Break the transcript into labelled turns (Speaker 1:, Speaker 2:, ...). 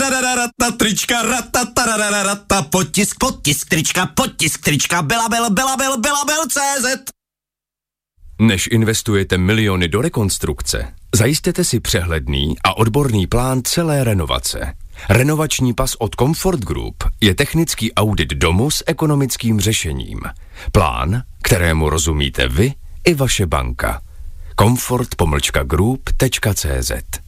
Speaker 1: trička, potisk trička, Belabel.cz.
Speaker 2: Než investujete miliony do rekonstrukce, zajistěte si přehledný a odborný plán celé renovace. Renovační pas od Comfort Group je technický audit domu s ekonomickým řešením. Plán, kterému rozumíte vy i vaše banka. comfort-group.cz